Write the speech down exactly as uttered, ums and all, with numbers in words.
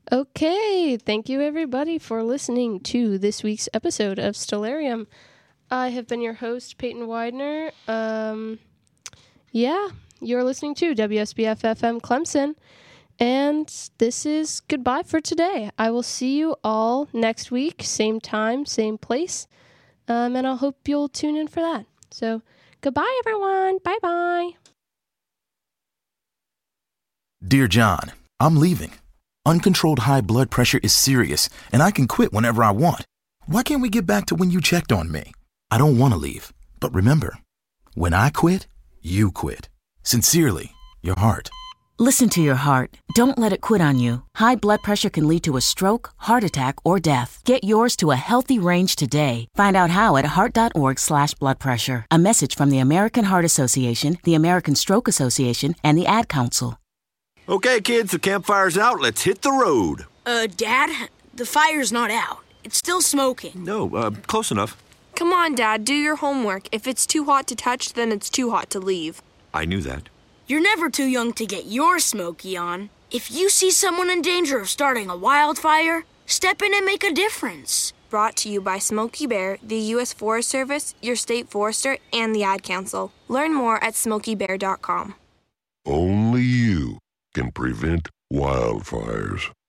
Okay, thank you everybody for listening to this week's episode of Stellarium. I have been your host, Peyton Widener. Um, yeah, you're listening to W S B F F M Clemson, and this is goodbye for today. I will see you all next week, same time, same place, um, and I hope you'll tune in for that. So, goodbye everyone. Bye-bye. Dear John, I'm leaving. Uncontrolled high blood pressure is serious, and I can quit whenever I want. Why can't we get back to when you checked on me? I don't want to leave, but remember, when I quit, you quit. Sincerely, your heart. Listen to your heart. Don't let it quit on you. High blood pressure can lead to a stroke, heart attack, or death. Get yours to a healthy range today. Find out how at heart.org slash blood pressure. A message from the American Heart Association, the American Stroke Association, and the Ad Council. Okay, kids, the campfire's out. Let's hit the road. Uh, Dad, the fire's not out. It's still smoking. No, uh, close enough. Come on, Dad, do your homework. If it's too hot to touch, then it's too hot to leave. I knew that. You're never too young to get your smoky on. If you see someone in danger of starting a wildfire, step in and make a difference. Brought to you by Smokey Bear, the U S Forest Service, your state forester, and the Ad Council. Learn more at smokey bear dot com. Only you can prevent wildfires.